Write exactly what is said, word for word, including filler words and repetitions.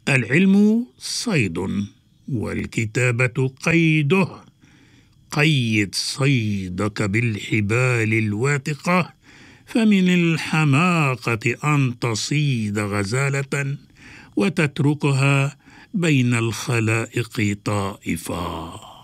العلم صيد والكتابة قيده، قيد صيدك بالحبال الواثقة، فمن الحماقة أن تصيد غزالة وتتركها بين الخلائق طائفة.